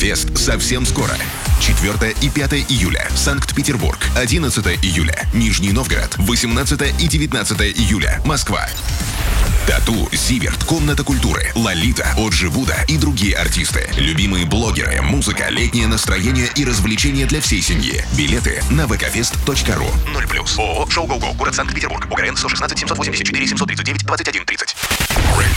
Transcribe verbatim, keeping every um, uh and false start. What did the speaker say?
ВК-фест совсем скоро. четвёртое и пятое июля. Санкт-Петербург. одиннадцатое июля. Нижний Новгород. восемнадцатое и девятнадцатое июля. Москва. Тату, Зиверт, Комната культуры, Лолита, Оджи Буда и другие артисты. Любимые блогеры, музыка, летнее настроение и развлечения для всей семьи. Билеты на вэ ка фест точка ру. ноль плюс. ООО «Шоу Гоу Гоу», город Санкт-Петербург. УГРН сто шестнадцать семьсот восемьдесят четыре семьсот тридцать девять двадцать один тридцать.